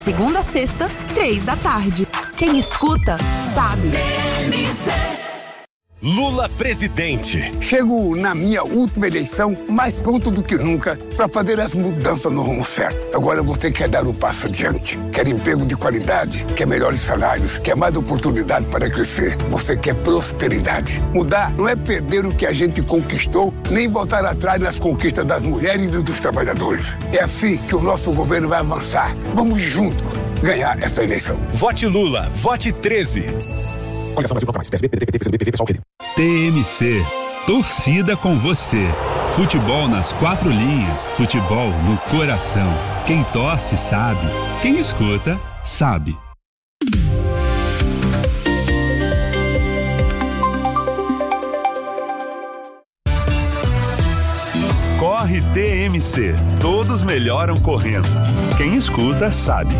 Segunda a sexta, 3 da tarde. Quem escuta, sabe. Lula presidente. Chego na minha última eleição mais pronto do que nunca para fazer as mudanças no rumo certo. Agora você quer dar um passo adiante. Quer emprego de qualidade, quer melhores salários, quer mais oportunidade para crescer. Você quer prosperidade. Mudar não é perder o que a gente conquistou, nem voltar atrás nas conquistas das mulheres e dos trabalhadores. É assim que o nosso governo vai avançar. Vamos juntos ganhar essa eleição. Vote Lula, vote 13. Coligação Brasil mais. PSB, PDT, PCdoB, PSOL, PT. TMC. Torcida com você. Futebol nas 4 linhas. Futebol no coração. Quem torce sabe. Quem escuta sabe. Corre TMC. Todos melhoram correndo. Quem escuta sabe.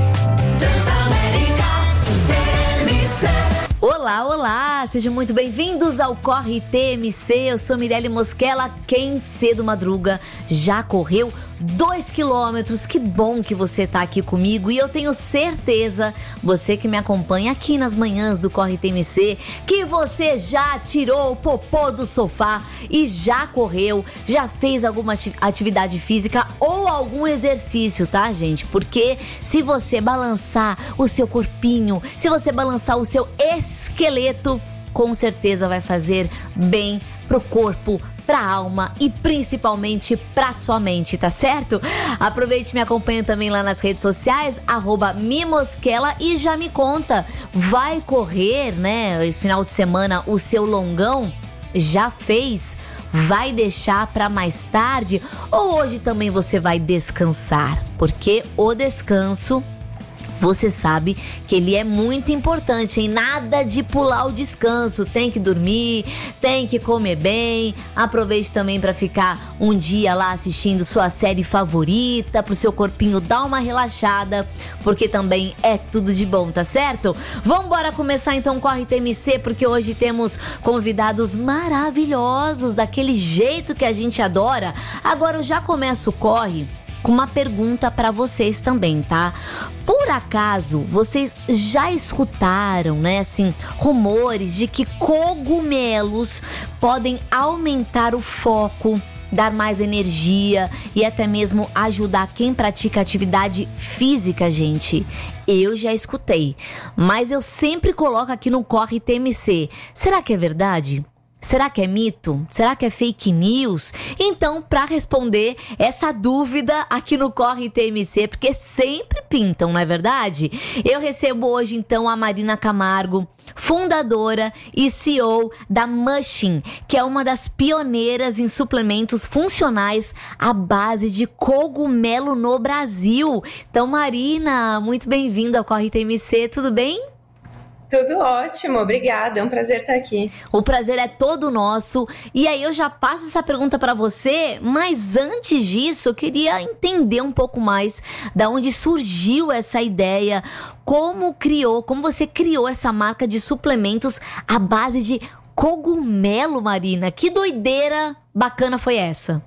Olá, olá! Sejam muito bem-vindos ao Corre TMC. Eu sou Mirelle Mosquela. Quem cedo madruga já correu 2 quilômetros. Que bom que você tá aqui comigo. E eu tenho certeza, você que me acompanha aqui nas manhãs do Corre TMC, que você já tirou o popô do sofá e já correu, já fez alguma atividade física ou algum exercício, tá, gente? Porque se você balançar o seu corpinho, se você balançar o seu esqueleto, com certeza vai fazer bem pro corpo, pra alma e principalmente pra sua mente, tá certo? Aproveite e me acompanha também lá nas redes sociais, @mimosquela, e já me conta, vai correr, né, esse final de semana o seu longão? Já fez? Vai deixar pra mais tarde? Ou hoje também você vai descansar? Porque o descanso, você sabe que ele é muito importante, hein? Nada de pular o descanso. Tem que dormir, tem que comer bem. Aproveite também para ficar um dia lá assistindo sua série favorita, pro seu corpinho dar uma relaxada, porque também é tudo de bom, tá certo? Vambora começar então o Corre TMC, porque hoje temos convidados maravilhosos, daquele jeito que a gente adora. Agora eu já começo o Corre com uma pergunta para vocês também, tá? Por acaso, vocês já escutaram, né, assim, rumores de que cogumelos podem aumentar o foco, dar mais energia e até mesmo ajudar quem pratica atividade física, gente? Eu já escutei, mas eu sempre coloco aqui no Corre TMC. Será que é verdade? Será que é mito? Será que é fake news? Então, para responder essa dúvida aqui no Corre TMC, porque sempre pintam, não é verdade? Eu recebo hoje, então, a Marina Camargo, fundadora e CEO da Mushing, que é uma das pioneiras em suplementos funcionais à base de cogumelo no Brasil. Então, Marina, muito bem-vinda ao Corre TMC, tudo bem? Tudo ótimo, obrigada, é um prazer estar aqui. O prazer é todo nosso. E aí eu já passo essa pergunta para você, mas antes disso eu queria entender um pouco mais da onde surgiu essa ideia, como você criou essa marca de suplementos à base de cogumelo, Marina. Que doideira bacana foi essa?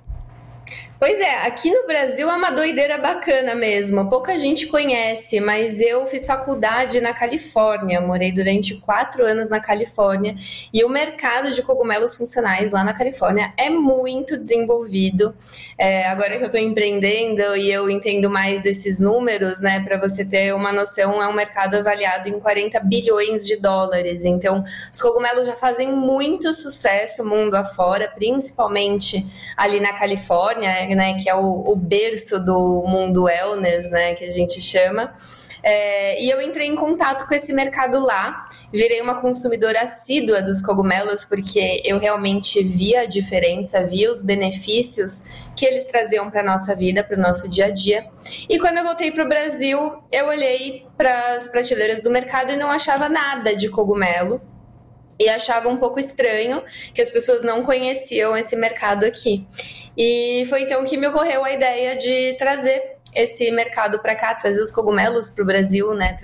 Pois é, aqui no Brasil é uma doideira bacana mesmo, pouca gente conhece, mas eu fiz faculdade na Califórnia, morei durante 4 anos na Califórnia e o mercado de cogumelos funcionais lá na Califórnia é muito desenvolvido. Agora que eu estou empreendendo e eu entendo mais desses números, né, para você ter uma noção, é um mercado avaliado em 40 bilhões de dólares, então os cogumelos já fazem muito sucesso mundo afora, principalmente ali na Califórnia, né, que é o berço do mundo wellness, né, que a gente chama. E eu entrei em contato com esse mercado lá, virei uma consumidora assídua dos cogumelos, porque eu realmente via a diferença, via os benefícios que eles traziam para a nossa vida, para o nosso dia a dia. E quando eu voltei para o Brasil, eu olhei para as prateleiras do mercado e não achava nada de cogumelo. E achava um pouco estranho que as pessoas não conheciam esse mercado aqui. E foi então que me ocorreu a ideia de trazer esse mercado para cá, trazer os cogumelos para o Brasil, né?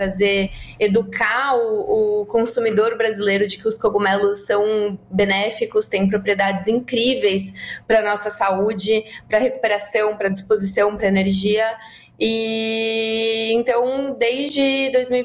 Educar o consumidor brasileiro de que os cogumelos são benéficos, têm propriedades incríveis para a nossa saúde, para recuperação, para disposição, para energia. E então, desde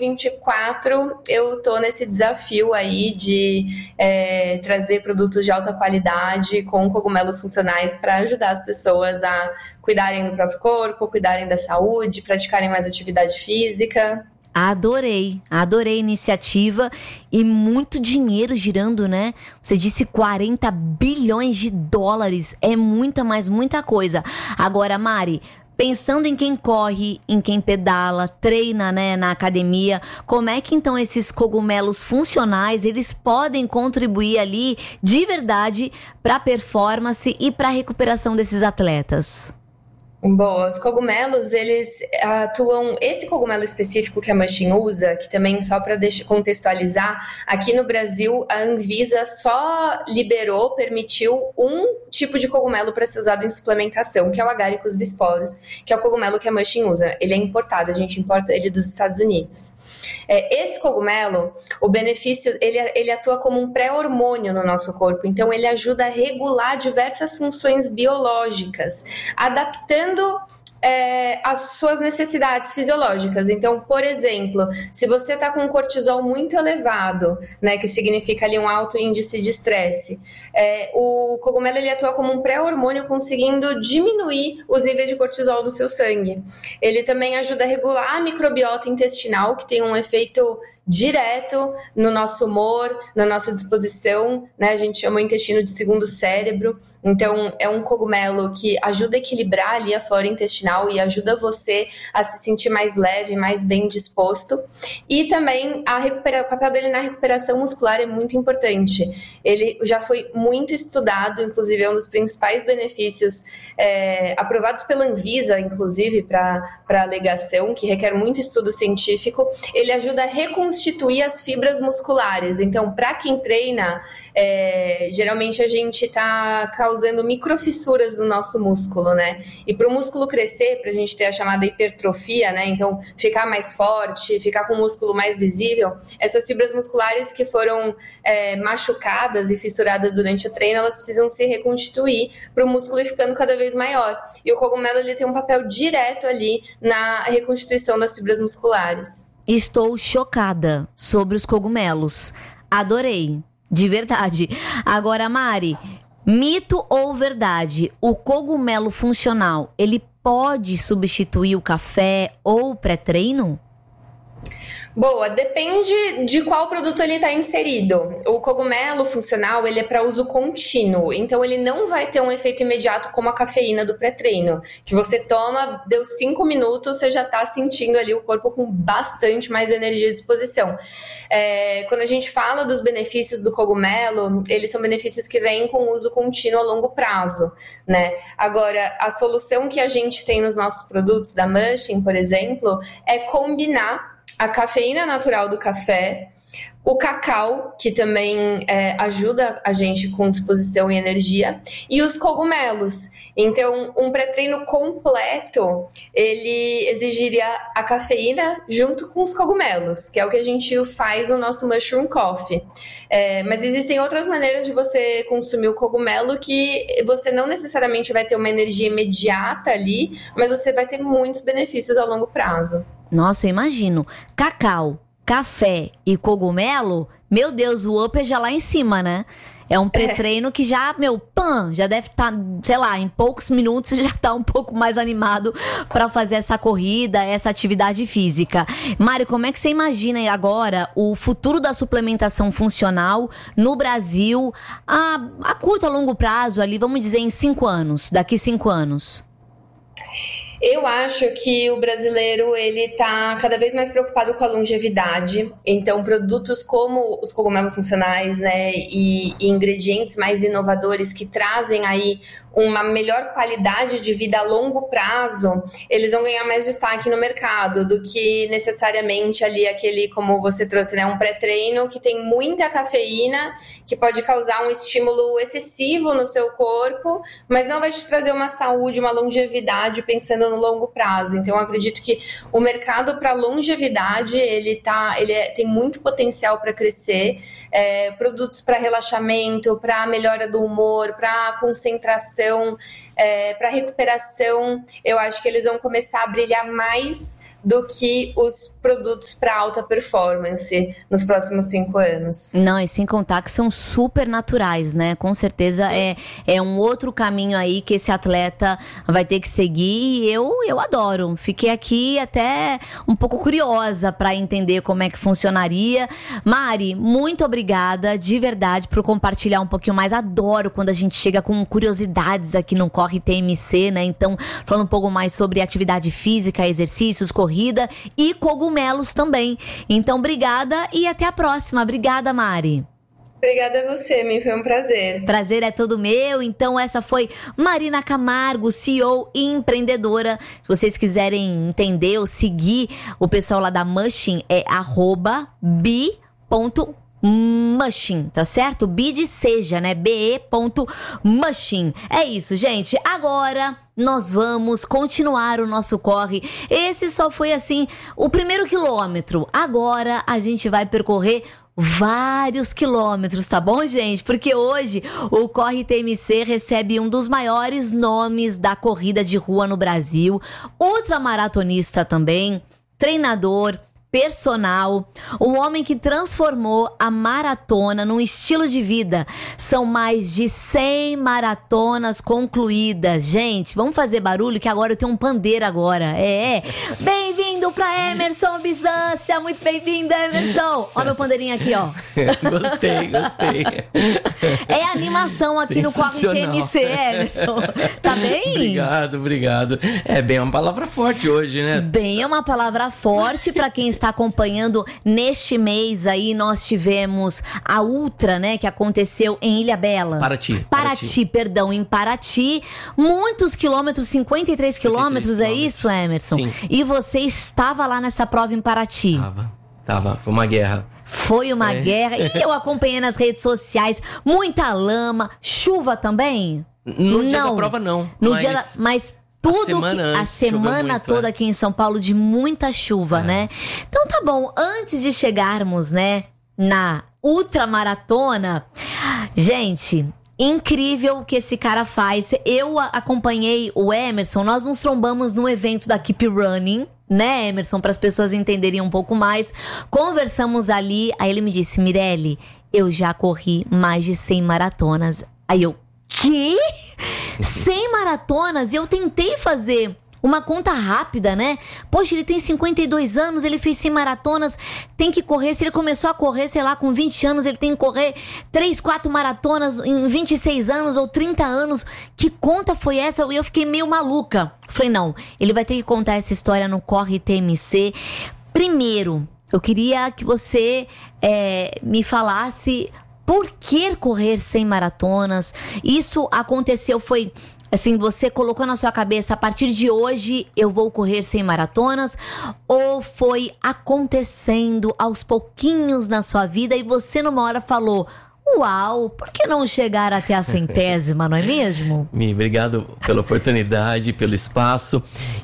2024, eu tô nesse desafio aí de trazer produtos de alta qualidade com cogumelos funcionais para ajudar as pessoas a cuidarem do próprio corpo, cuidarem da saúde, praticarem mais atividade física. Adorei a iniciativa e muito dinheiro girando, né? Você disse 40 bilhões de dólares, é muita coisa. Agora, Mari, pensando em quem corre, em quem pedala, treina, né, na academia, como é que então esses cogumelos funcionais, eles podem contribuir ali de verdade para a performance e para a recuperação desses atletas? Boa, os cogumelos, eles atuam... Esse cogumelo específico que a Mushing usa, que também, só para contextualizar, aqui no Brasil, a Anvisa só permitiu um tipo de cogumelo para ser usado em suplementação, que é o Agaricus bisporus, que é o cogumelo que a Mushing usa. Ele é importado, a gente importa ele dos Estados Unidos. Esse cogumelo, o benefício, ele atua como um pré-hormônio no nosso corpo, então ele ajuda a regular diversas funções biológicas, adaptando as suas necessidades fisiológicas. Então, por exemplo, se você está com um cortisol muito elevado, né, que significa ali um alto índice de estresse, o cogumelo ele atua como um pré-hormônio, conseguindo diminuir os níveis de cortisol no seu sangue. Ele também ajuda a regular a microbiota intestinal, que tem um efeito direto no nosso humor, na nossa disposição, né? A gente chama o intestino de segundo cérebro. Então, é um cogumelo que ajuda a equilibrar ali a flora intestinal e ajuda você a se sentir mais leve, mais bem disposto. E também o papel dele na recuperação muscular é muito importante. Ele já foi muito estudado, inclusive é um dos principais benefícios aprovados pela Anvisa, inclusive, para alegação, que requer muito estudo científico. Ele ajuda a reconstituir as fibras musculares. Então, para quem treina, geralmente a gente está causando microfissuras no nosso músculo, né? E para o músculo crescer, para a gente ter a chamada hipertrofia, né? Então, ficar mais forte, ficar com o músculo mais visível, essas fibras musculares que foram machucadas e fissuradas durante o treino, elas precisam se reconstituir para o músculo ir ficando cada vez maior. E o cogumelo ele tem um papel direto ali na reconstituição das fibras musculares. Estou chocada sobre os cogumelos. Adorei, de verdade. Agora, Mari, mito ou verdade? O cogumelo funcional, ele pode substituir o café ou o pré-treino? Boa, depende de qual produto ele está inserido. O cogumelo funcional, ele é para uso contínuo, então ele não vai ter um efeito imediato como a cafeína do pré-treino, que você toma, deu 5 minutos, você já está sentindo ali o corpo com bastante mais energia e disposição. Quando a gente fala dos benefícios do cogumelo, eles são benefícios que vêm com uso contínuo a longo prazo, né? Agora, a solução que a gente tem nos nossos produtos da Mushing, por exemplo, é combinar a cafeína natural do café, o cacau, que também ajuda a gente com disposição e energia, e os cogumelos. Então, um pré-treino completo, ele exigiria a cafeína junto com os cogumelos, que é o que a gente faz no nosso Mushroom Coffee. Mas existem outras maneiras de você consumir o cogumelo que você não necessariamente vai ter uma energia imediata ali, mas você vai ter muitos benefícios a longo prazo. Nossa, eu imagino. Cacau, café e cogumelo, meu Deus, o up é já lá em cima, né? É um pré-treino que já, já deve estar, sei lá, em poucos minutos você já tá um pouco mais animado pra fazer essa corrida, essa atividade física. Mário, como é que você imagina agora o futuro da suplementação funcional no Brasil a curto, a longo prazo ali, vamos dizer em 5 anos, daqui 5 anos? Eu acho que o brasileiro, ele tá cada vez mais preocupado com a longevidade. Então, produtos como os cogumelos funcionais, né, e ingredientes mais inovadores que trazem aí uma melhor qualidade de vida a longo prazo, eles vão ganhar mais destaque no mercado do que necessariamente ali aquele, como você trouxe, né, um pré-treino que tem muita cafeína, que pode causar um estímulo excessivo no seu corpo, mas não vai te trazer uma saúde, uma longevidade pensando pensando no longo prazo. Então, eu acredito que o mercado para longevidade, tem muito potencial para crescer. Produtos para relaxamento, para melhora do humor, para concentração, para recuperação, eu acho que eles vão começar a brilhar mais do que os produtos para alta performance nos próximos 5 anos. Não, e sem contar que são super naturais, né? Com certeza é um outro caminho aí que esse atleta vai ter que seguir, e eu adoro. Fiquei aqui até um pouco curiosa para entender como é que funcionaria. Mari, muito obrigada de verdade por compartilhar um pouquinho mais. Adoro quando a gente chega com curiosidades aqui no Corre TMC, né? Então, falando um pouco mais sobre atividade física, exercícios, corrida e cogumelos também. Então, obrigada e até a próxima. Obrigada, Mari. Obrigada a você, me foi um prazer. Prazer é todo meu. Então essa foi Marina Camargo, CEO e empreendedora. Se vocês quiserem entender ou seguir o pessoal lá da Mushing, é @bi.mushing, tá certo? Bi de seja, né? be.mushing. É isso, gente. Agora nós vamos continuar o nosso corre. Esse só foi assim o primeiro quilômetro. Agora a gente vai percorrer vários quilômetros, tá bom, gente? Porque hoje o Corre TMC recebe um dos maiores nomes da corrida de rua no Brasil, ultramaratonista também, treinador, personal, um homem que transformou a maratona num estilo de vida. São mais de 100 maratonas concluídas. Gente, vamos fazer barulho que agora eu tenho um pandeiro agora. Bem-vindo pra Emerson Bizância. Muito bem-vindo, Emerson. Ó meu pandeirinho aqui, ó. Gostei. É animação aqui no Corre TMC, Emerson. Tá bem? Obrigado. É bem uma palavra forte hoje, né? Bem, é uma palavra forte pra quem está acompanhando. Neste mês aí nós tivemos a Ultra, né, que aconteceu em Ilhabela. Em Paraty. Muitos quilômetros, 53 quilômetros, é isso, Emerson? Sim. E você estava lá nessa prova em Paraty? Tava, foi uma guerra. Foi uma guerra, e eu acompanhei nas redes sociais, muita lama, chuva também? No dia da prova não. Mas a semana toda aqui em São Paulo de muita chuva, né? Então tá bom, antes de chegarmos, né, na ultramaratona, gente, incrível o que esse cara faz. Eu acompanhei o Emerson, nós nos trombamos no evento da Keep Running, né, Emerson, para as pessoas entenderem um pouco mais. Conversamos ali, aí ele me disse: Mirelle, eu já corri mais de 100 maratonas. Aí eu, quê? 100 maratonas? E eu tentei fazer uma conta rápida, né? Poxa, ele tem 52 anos, ele fez 100 maratonas, tem que correr, se ele começou a correr, sei lá, com 20 anos, ele tem que correr 3, 4 maratonas em 26 anos ou 30 anos. Que conta foi essa? E eu fiquei meio maluca. Falei, não, ele vai ter que contar essa história no Corre TMC. Primeiro, eu queria que você me falasse por que correr 100 maratonas. Isso aconteceu, foi assim, você colocou na sua cabeça, a partir de hoje eu vou correr 100 maratonas? Ou foi acontecendo aos pouquinhos na sua vida e você numa hora falou: uau, por que não chegar até a 100ª, não é mesmo? Mi, obrigado pela oportunidade, pelo espaço.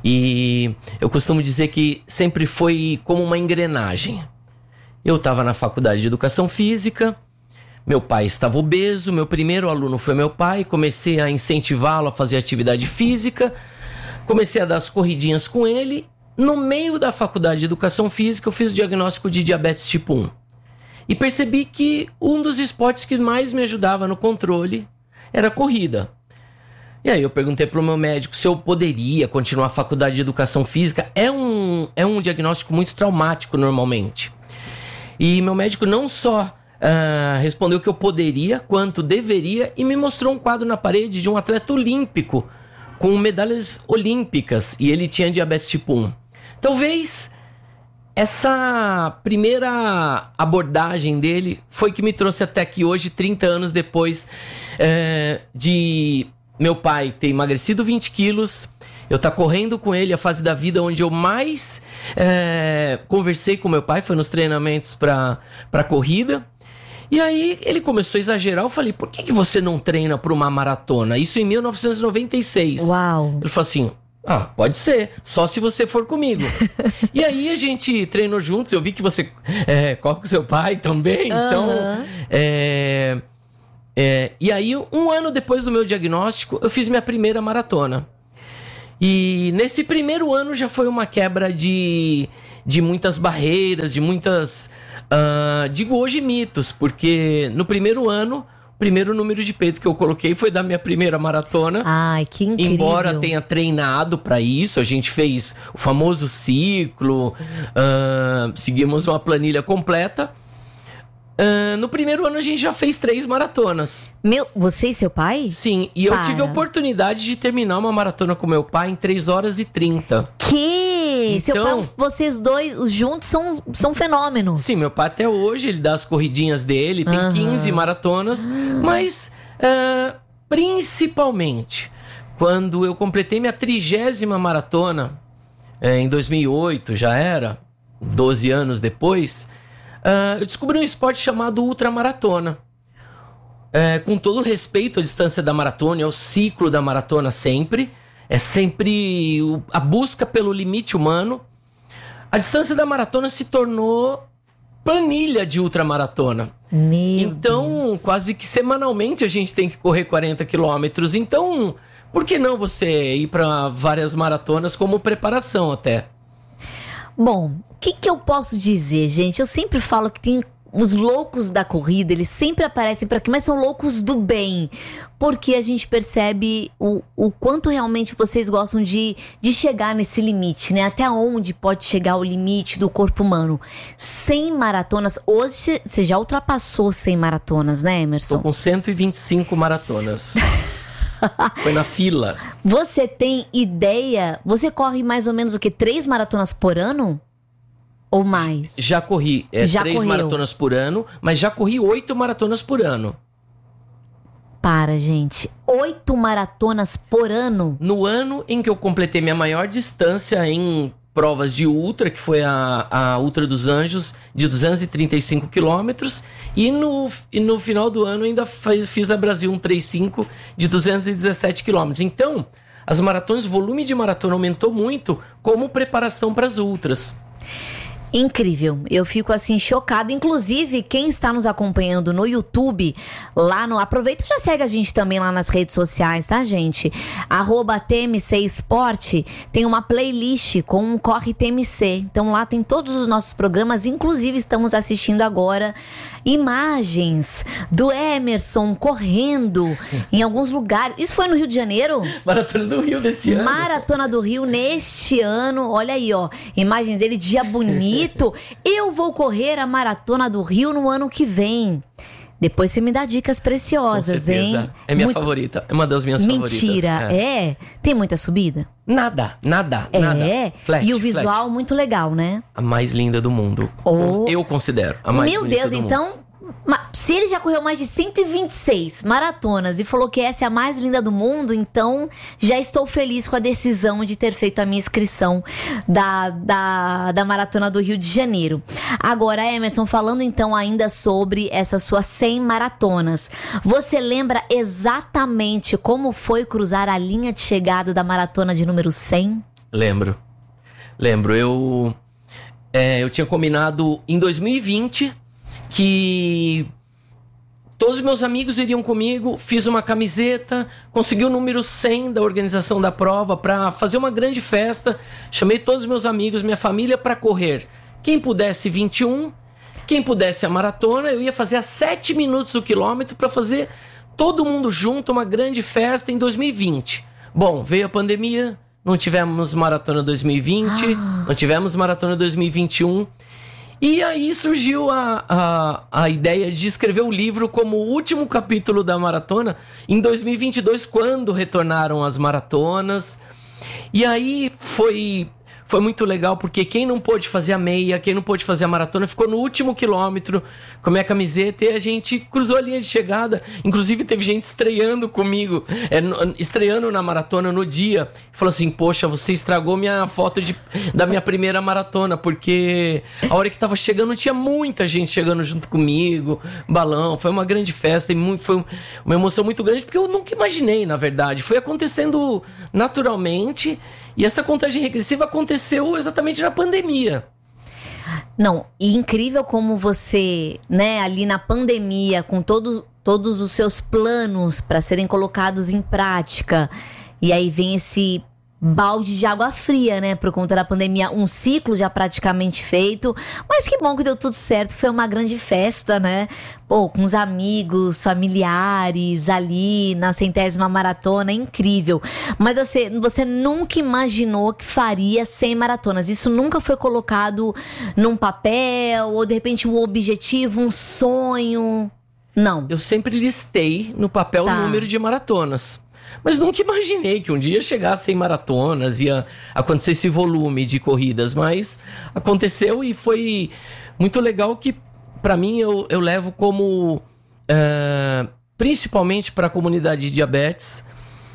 E eu costumo dizer que sempre foi como uma engrenagem. Eu estava na faculdade de Educação Física, meu pai estava obeso, meu primeiro aluno foi meu pai, comecei a incentivá-lo a fazer atividade física, comecei a dar as corridinhas com ele. No meio da faculdade de Educação Física, eu fiz o diagnóstico de diabetes tipo 1. E percebi que um dos esportes que mais me ajudava no controle era a corrida. E aí eu perguntei para o meu médico se eu poderia continuar a faculdade de Educação Física. É um diagnóstico muito traumático normalmente. E meu médico não só respondeu que eu poderia, quanto deveria, e me mostrou um quadro na parede de um atleta olímpico com medalhas olímpicas, e ele tinha diabetes tipo 1. Talvez essa primeira abordagem dele foi que me trouxe até aqui hoje, 30 anos depois de meu pai ter emagrecido 20 quilos, eu estar correndo com ele, a fase da vida onde eu mais conversei com meu pai foi nos treinamentos para corrida. E aí ele começou a exagerar. Eu falei: por que você não treina para uma maratona? Isso em 1996. Uau. Ele falou assim: Pode ser, só se você for comigo. E aí a gente treinou juntos, eu vi que você corre com seu pai também, então... e aí, um ano depois do meu diagnóstico, eu fiz minha primeira maratona. E nesse primeiro ano já foi uma quebra de muitas barreiras, de muitas... digo hoje mitos, porque no primeiro ano... O primeiro número de peito que eu coloquei foi da minha primeira maratona. Ai, que incrível. Embora tenha treinado para isso, a gente fez o famoso ciclo, seguimos uma planilha completa. No primeiro ano a gente já fez 3 maratonas. Você e seu pai? Sim, e eu tive a oportunidade de terminar uma maratona com meu pai em 3 horas e 30. Que? Então, seu pai, vocês dois juntos são fenômenos. Sim, meu pai até hoje, ele dá as corridinhas dele, tem 15 maratonas, mas principalmente quando eu completei minha 30ª maratona, em 2008, já era, 12 anos depois... eu descobri um esporte chamado ultramaratona. Com todo respeito à distância da maratona, ao ciclo da maratona sempre. É sempre a busca pelo limite humano. A distância da maratona se tornou planilha de ultramaratona. Então, quase que semanalmente a gente tem que correr 40 quilômetros. Então, por que não você ir para várias maratonas como preparação até? Bom, o que eu posso dizer, gente? Eu sempre falo que tem os loucos da corrida, eles sempre aparecem por aqui, mas são loucos do bem. Porque a gente percebe o quanto realmente vocês gostam de chegar nesse limite, né? Até onde pode chegar o limite do corpo humano. 100 maratonas. Hoje você já ultrapassou 100 maratonas, né, Emerson? Tô com 125 maratonas. Foi na fila. Você tem ideia? Você corre mais ou menos o quê? 3 maratonas por ano? Ou mais? Já corri 3 maratonas por ano, mas já corri 8 maratonas por ano. Para, gente. 8 maratonas por ano? No ano em que eu completei minha maior distância em provas de ultra, que foi a Ultra dos Anjos, de 235 quilômetros. E no final do ano ainda fiz a Brasil 135 de 217 quilômetros. Então, as maratonas, o volume de maratona aumentou muito como preparação para as ultras. Incrível, eu fico assim chocada. Inclusive, quem está nos acompanhando no YouTube, aproveita e já segue a gente também lá nas redes sociais, tá, gente? @TMC Esporte tem uma playlist com um Corre TMC. Então lá tem todos os nossos programas, inclusive estamos assistindo agora imagens do Emerson correndo em alguns lugares. Isso foi no Rio de Janeiro? Maratona do Rio desse ano. Maratona do Rio neste ano. Olha aí, ó, imagens dele, dia bonito. Eu vou correr a Maratona do Rio no ano que vem. Depois você me dá dicas preciosas, hein? É minha favorita. É uma das minhas favoritas. Mentira, Tem muita subida? Nada. Flat, e o visual muito legal, né? A mais linda do mundo. Eu considero a mais bonita do mundo. Meu Deus, então... Se ele já correu mais de 126 maratonas e falou que essa é a mais linda do mundo, então já estou feliz com a decisão de ter feito a minha inscrição da Maratona do Rio de Janeiro. Agora, Emerson, falando então ainda sobre essas suas 100 maratonas, você lembra exatamente como foi cruzar a linha de chegada da maratona de número 100? Lembro. Eu tinha combinado em 2020... que todos os meus amigos iriam comigo, fiz uma camiseta, consegui o número 100 da organização da prova para fazer uma grande festa, chamei todos os meus amigos, minha família para correr. Quem pudesse 21, quem pudesse a maratona, eu ia fazer a 7 minutos o quilômetro para fazer todo mundo junto, uma grande festa em 2020. Bom, veio a pandemia, não tivemos maratona 2020, não tivemos maratona 2021... E aí surgiu a ideia de escrever o livro como o último capítulo da maratona em 2022, quando retornaram as maratonas. E aí foi muito legal, porque quem não pôde fazer a meia, quem não pôde fazer a maratona, ficou no último quilômetro com a minha camiseta e a gente cruzou a linha de chegada. Inclusive teve gente estreando comigo, estreando na maratona no dia. Falou assim, poxa, você estragou minha foto da minha primeira maratona, porque a hora que tava chegando tinha muita gente chegando junto comigo, balão, foi uma grande festa e foi uma emoção muito grande, porque eu nunca imaginei, na verdade. Foi acontecendo naturalmente. E essa contagem regressiva aconteceu exatamente na pandemia. Não, e incrível como você, né, ali na pandemia, com todos os seus planos para serem colocados em prática, e aí vem esse balde de água fria, né, por conta da pandemia, um ciclo já praticamente feito, mas que bom que deu tudo certo, foi uma grande festa, né, pô, com os amigos, familiares ali na 100ª maratona, incrível. Mas você nunca imaginou que faria 100 maratonas, isso nunca foi colocado num papel, ou de repente um objetivo, um sonho? Não. Eu sempre listei no papel o número de maratonas. Mas nunca imaginei que um dia chegasse 100 maratonas, ia acontecer esse volume de corridas. Mas aconteceu e foi muito legal que, para mim, eu levo como, principalmente para a comunidade de diabetes,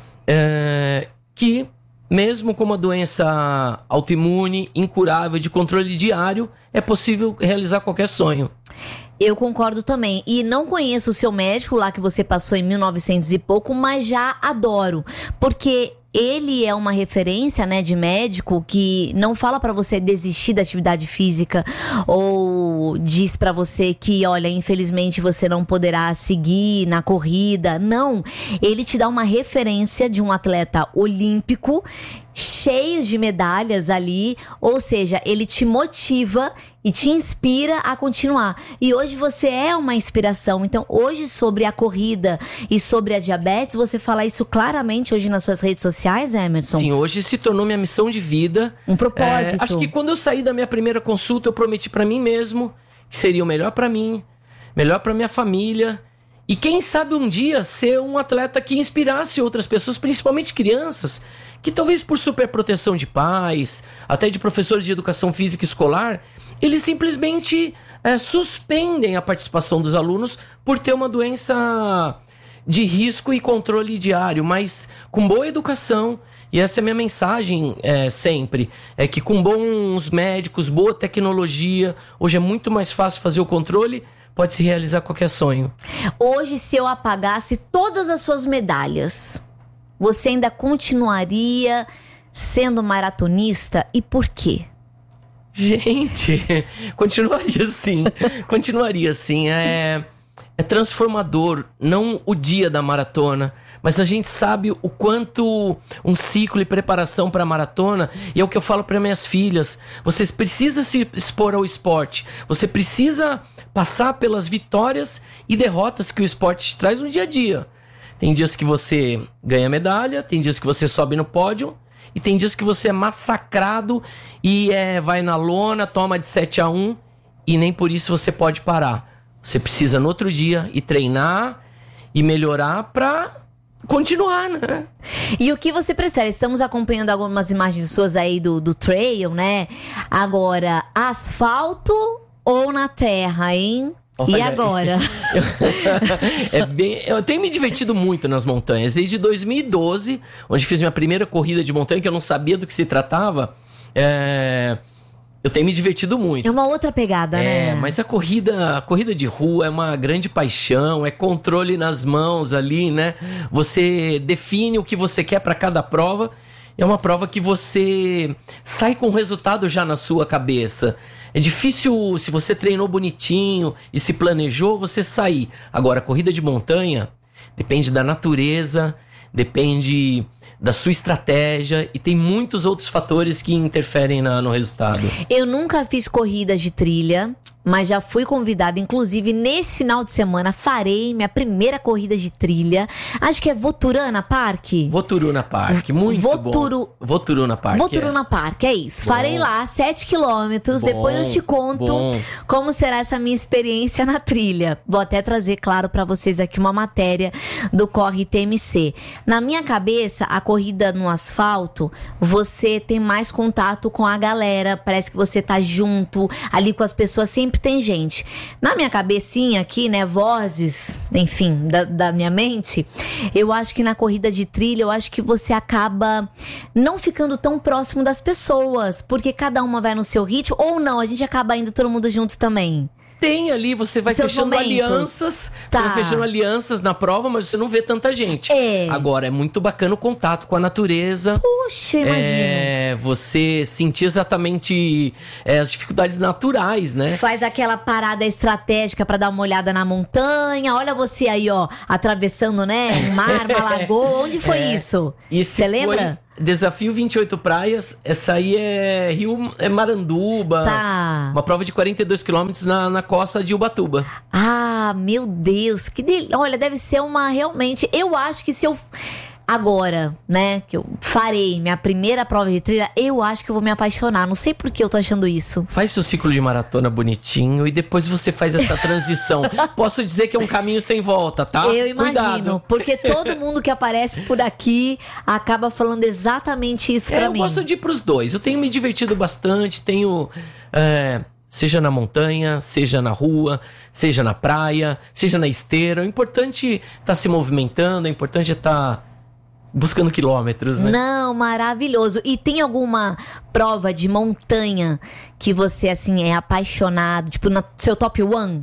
que mesmo com uma doença autoimune, incurável, de controle diário, é possível realizar qualquer sonho. Eu concordo também. E não conheço o seu médico lá que você passou em 1900 e pouco, mas já adoro. Porque ele é uma referência, né, de médico que não fala pra você desistir da atividade física ou diz pra você que, olha, infelizmente você não poderá seguir na corrida. Não. Ele te dá uma referência de um atleta olímpico cheio de medalhas ali, ou seja, ele te motiva e te inspira a continuar. E hoje você é uma inspiração. Então, hoje sobre a corrida e sobre a diabetes, você fala isso claramente hoje nas suas redes sociais, Emerson? Sim, hoje se tornou minha missão de vida. Um propósito. Acho que quando eu saí da minha primeira consulta, eu prometi pra mim mesmo que seria o melhor pra mim, melhor pra minha família. E quem sabe um dia ser um atleta que inspirasse outras pessoas, principalmente crianças, que talvez por superproteção de pais, até de professores de educação física escolar, eles simplesmente suspendem a participação dos alunos por ter uma doença de risco e controle diário, mas com boa educação. E essa é a minha mensagem sempre, é que com bons médicos, boa tecnologia, hoje é muito mais fácil fazer o controle, pode-se realizar qualquer sonho. Hoje, se eu apagasse todas as suas medalhas, você ainda continuaria sendo maratonista? E por quê? Gente, continuaria sim. É transformador, não o dia da maratona, mas a gente sabe o quanto um ciclo e preparação para a maratona, e é o que eu falo para minhas filhas, você precisa se expor ao esporte, você precisa passar pelas vitórias e derrotas que o esporte te traz no dia a dia. Tem dias que você ganha medalha, tem dias que você sobe no pódio, e tem dias que você é massacrado e vai na lona, toma de 7-1, e nem por isso você pode parar. Você precisa no outro dia ir treinar e melhorar pra continuar, né? E o que você prefere? Estamos acompanhando algumas imagens suas aí do trail, né? Agora, asfalto ou na terra, hein? Olha, e agora? Eu tenho me divertido muito nas montanhas. Desde 2012, onde fiz minha primeira corrida de montanha, que eu não sabia do que se tratava, eu tenho me divertido muito. É uma outra pegada, né? Mas a corrida de rua é uma grande paixão, é controle nas mãos ali, né? Você define o que você quer para cada prova. É uma prova que você sai com o resultado já na sua cabeça. É difícil, se você treinou bonitinho e se planejou, você sair. Agora, a corrida de montanha depende da natureza, depende da sua estratégia e tem muitos outros fatores que interferem no resultado. Eu nunca fiz corridas de trilha, mas já fui convidada, inclusive nesse final de semana farei minha primeira corrida de trilha. Acho que é Voturuna Park. Voturuna Park, muito bom. Voturuna Park. Voturuna Park, é isso. Bom. Farei lá 7 quilômetros, depois eu te conto como será essa minha experiência na trilha. Vou até trazer, claro, pra vocês aqui uma matéria do Corre TMC. Na minha cabeça, a corrida no asfalto, você tem mais contato com a galera, parece que você tá junto, ali com as pessoas, sempre tem gente. Na minha cabecinha aqui, né, vozes, enfim, da minha mente, eu acho que na corrida de trilha, eu acho que você acaba não ficando tão próximo das pessoas, porque cada uma vai no seu ritmo, ou não, a gente acaba indo todo mundo junto também. Tem ali, você vai Seus fechando momentos. alianças. Tá. Você vai fechando alianças na prova, mas você não vê tanta gente. Agora, é muito bacana o contato com a natureza. Puxa, imagina. Você sentir exatamente as dificuldades naturais, né? Faz aquela parada estratégica pra dar uma olhada na montanha. Olha você aí, ó, atravessando, né? Um mar, uma lagoa. Onde foi isso? Você lembra? Desafio 28 Praias. Essa aí é Maranduba. Tá. Uma prova de 42 quilômetros na costa de Ubatuba. Ah, meu Deus. Olha, deve ser uma realmente... Eu acho que se eu... Agora, né, que eu farei minha primeira prova de trilha, eu acho que eu vou me apaixonar. Não sei por que eu tô achando isso. Faz seu ciclo de maratona bonitinho e depois você faz essa transição. Posso dizer que é um caminho sem volta, tá? Eu imagino, Cuidado. porque todo mundo que aparece por aqui acaba falando exatamente isso pra mim. Eu gosto de ir pros dois. Eu tenho me divertido bastante, seja na montanha, seja na rua, seja na praia, seja na esteira. O importante é estar se movimentando, o importante é estar buscando quilômetros, né? Não, maravilhoso. E tem alguma prova de montanha que você, assim, é apaixonado? Tipo, no seu top 1?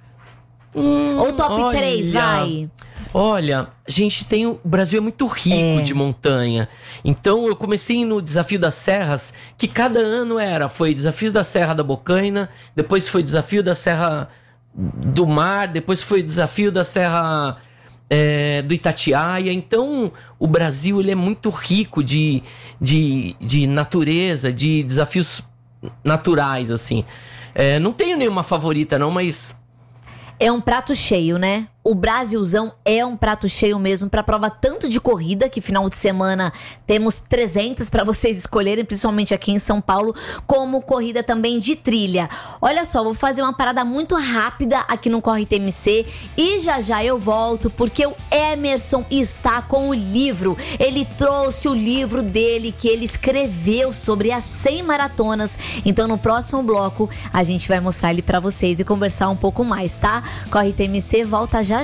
Ou top 3, vai? Olha, o Brasil é muito rico de montanha. Então eu comecei no Desafio das Serras, que cada ano foi Desafio da Serra da Bocaina, depois foi Desafio da Serra do Mar, depois foi Desafio da Serra do Itatiaia. Então o Brasil ele é muito rico de natureza, de desafios naturais, assim. Não tenho nenhuma favorita não, mas... É um prato cheio, né? O Brasilzão é um prato cheio mesmo pra prova tanto de corrida, que final de semana temos 300 pra vocês escolherem, principalmente aqui em São Paulo, como corrida também de trilha. Olha só, vou fazer uma parada muito rápida aqui no Corre TMC e já eu volto, porque o Emerson está com o livro. Ele trouxe o livro dele que ele escreveu sobre as 100 maratonas. Então no próximo bloco a gente vai mostrar ele pra vocês e conversar um pouco mais, tá? Corre TMC volta já.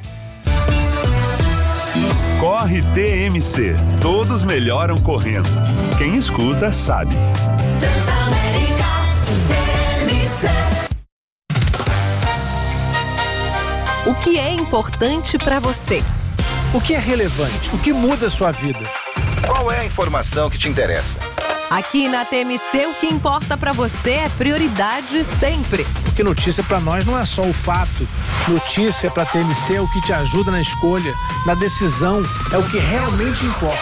Corre TMC. Todos melhoram correndo. Quem escuta sabe. Transamérica TMC. O que é importante para você? O que é relevante? O que muda a sua vida? Qual é a informação que te interessa? Aqui na TMC, o que importa para você é prioridade sempre. Porque notícia para nós não é só o fato. Notícia para TMC é o que te ajuda na escolha, na decisão, é o que realmente importa.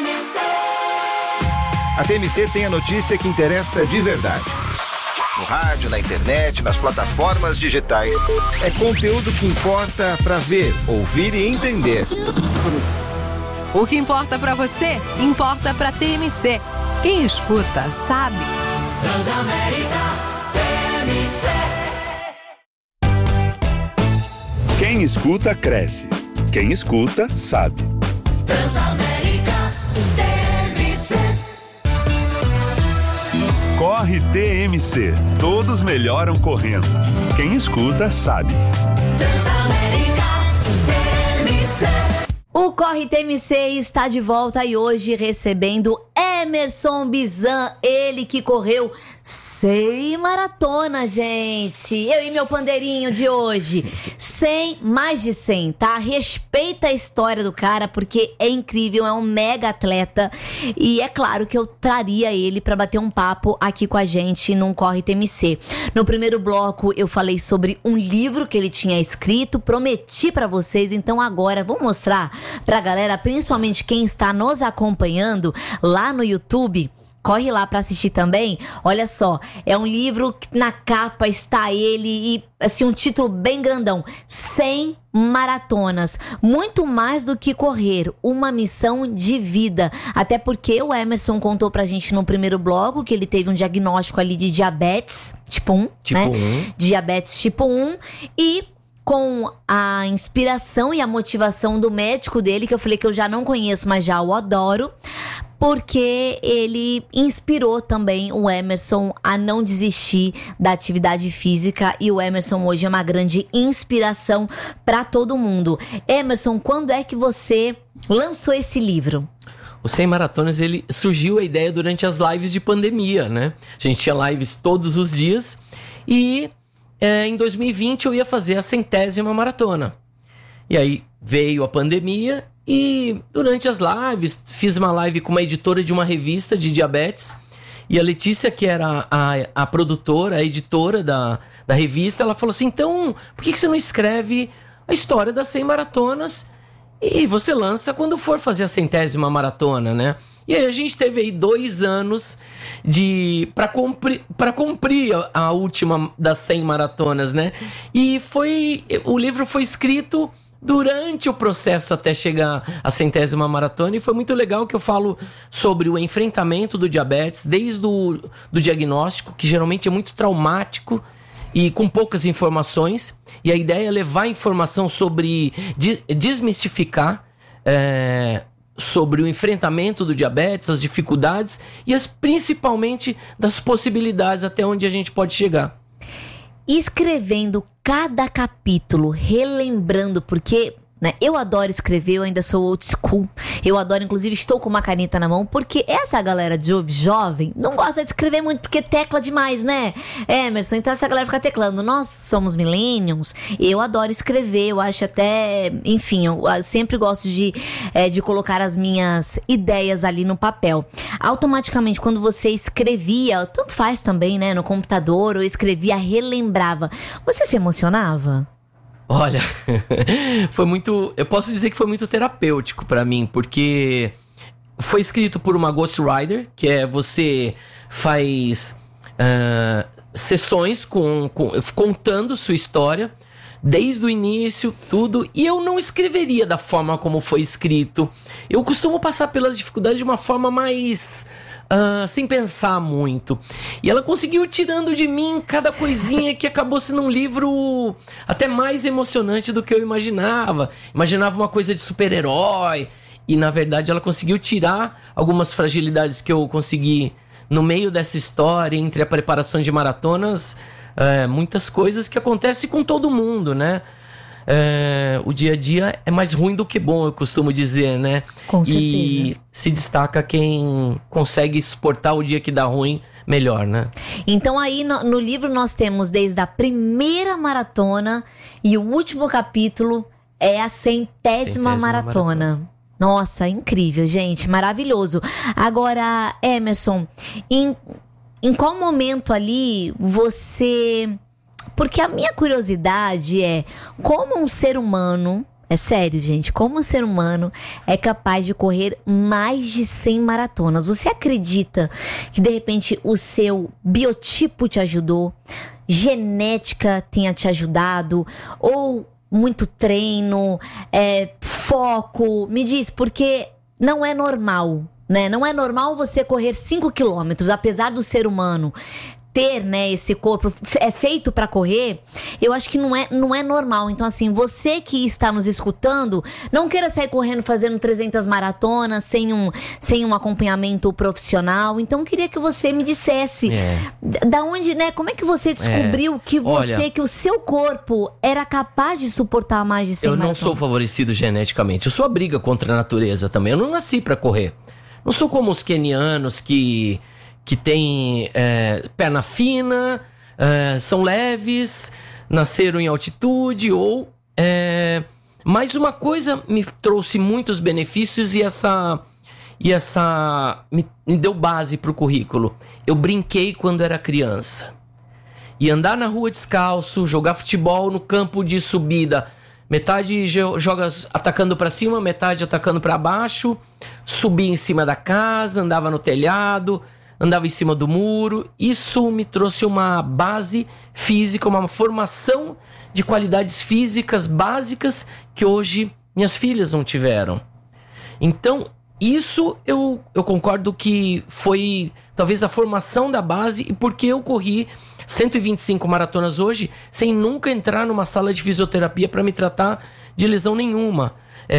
A TMC tem a notícia que interessa de verdade. No rádio, na internet, nas plataformas digitais. É conteúdo que importa para ver, ouvir e entender. O que importa para você, importa para TMC. Quem escuta, sabe. Transamérica TMC. Quem escuta, cresce. Quem escuta, sabe. Transamérica TMC. Corre TMC. Todos melhoram correndo. Quem escuta, sabe. Transamérica TMC. O Corre TMC está de volta e hoje recebendo Emerson Bizan, ele que correu 100 maratonas, gente. Eu e meu pandeirinho de hoje. 100, mais de 100, tá? Respeita a história do cara, porque é incrível, é um mega atleta. E é claro que eu traria ele pra bater um papo aqui com a gente num Corre TMC. No primeiro bloco, eu falei sobre um livro que ele tinha escrito, prometi pra vocês, então agora vou mostrar pra galera, principalmente quem está nos acompanhando lá no YouTube. Corre lá pra assistir também. Olha só, é um livro que na capa está ele e, assim, um título bem grandão. 100 maratonas. Muito mais do que correr. Uma missão de vida. Até porque o Emerson contou pra gente no primeiro bloco que ele teve um diagnóstico ali de diabetes tipo 1. Tipo né? 1. Diabetes tipo 1. E com a inspiração e a motivação do médico dele, que eu falei que eu já não conheço, mas já o adoro, porque ele inspirou também o Emerson a não desistir da atividade física, e o Emerson hoje é uma grande inspiração para todo mundo. Emerson, quando é que você lançou esse livro? O 100 Maratonas, ele surgiu a ideia durante as lives de pandemia, né? A gente tinha lives todos os dias e em 2020 eu ia fazer a 100ª maratona. E aí veio a pandemia e durante as lives, fiz uma live com uma editora de uma revista de diabetes. E a Letícia, que era a produtora, a editora da revista, ela falou assim, então, por que você não escreve a história das 100 maratonas e você lança quando for fazer a 100ª maratona, né? E aí a gente teve aí 2 anos para cumprir a última das 100 maratonas, né? E o livro foi escrito durante o processo até chegar à 100ª maratona, e foi muito legal que eu falo sobre o enfrentamento do diabetes, desde do diagnóstico, que geralmente é muito traumático e com poucas informações, e a ideia é levar informação sobre, desmistificar sobre o enfrentamento do diabetes, as dificuldades e principalmente das possibilidades até onde a gente pode chegar. Escrevendo cada capítulo, relembrando, porque né, eu adoro escrever, eu ainda sou old school, eu adoro, inclusive estou com uma caneta na mão, porque essa galera de jovem não gosta de escrever muito, porque tecla demais, né, Emerson? Então essa galera fica teclando. Nós somos millennials, eu adoro escrever, eu acho até, enfim, eu sempre gosto de colocar as minhas ideias ali no papel. Automaticamente, quando você escrevia, tanto faz também, né, no computador, ou escrevia, relembrava, você se emocionava? Olha, eu posso dizer que foi muito terapêutico pra mim, porque foi escrito por uma ghostwriter, que você faz sessões contando sua história, desde o início, tudo, e eu não escreveria da forma como foi escrito. Eu costumo passar pelas dificuldades de uma forma mais... sem pensar muito. E ela conseguiu ir tirando de mim cada coisinha que acabou sendo um livro até mais emocionante do que eu imaginava. Imaginava uma coisa de super-herói. E na verdade ela conseguiu tirar algumas fragilidades que eu consegui no meio dessa história, entre a preparação de maratonas, muitas coisas que acontecem com todo mundo, né? O dia a dia é mais ruim do que bom, eu costumo dizer, né? Com certeza. E se destaca quem consegue suportar o dia que dá ruim melhor, né? Então aí no livro nós temos desde a primeira maratona e o último capítulo é a 100ª maratona. Nossa, incrível, gente, maravilhoso. Agora, Emerson, em qual momento ali você... Porque a minha curiosidade é como um ser humano, é sério, gente, como um ser humano é capaz de correr mais de 100 maratonas. Você acredita que de repente o seu biotipo te ajudou, genética tenha te ajudado, ou muito treino, foco? Me diz, porque não é normal, né? Não é normal você correr 5 quilômetros, apesar do ser humano ter, né, esse corpo feito pra correr. Eu acho que não é normal. Então assim, você que está nos escutando, não queira sair correndo fazendo 300 maratonas sem um acompanhamento profissional. Então eu queria que você me dissesse da onde, né, como é que você descobriu que que o seu corpo era capaz de suportar mais de 100 maratonas? Eu não sou favorecido geneticamente, eu sou a briga contra a natureza também. Eu não nasci pra correr. Não sou como os quenianos que tem perna fina, são leves, nasceram em altitude, mas uma coisa me trouxe muitos benefícios e me deu base para o currículo. Eu brinquei quando era criança. E andar na rua descalço, jogar futebol no campo de subida, metade joga atacando para cima, metade atacando para baixo, subia em cima da casa, andava no telhado, andava em cima do muro. Isso me trouxe uma base física, uma formação de qualidades físicas básicas que hoje minhas filhas não tiveram. Então, isso eu concordo que foi talvez a formação da base, e porque eu corri 125 maratonas hoje sem nunca entrar numa sala de fisioterapia para me tratar de lesão nenhuma.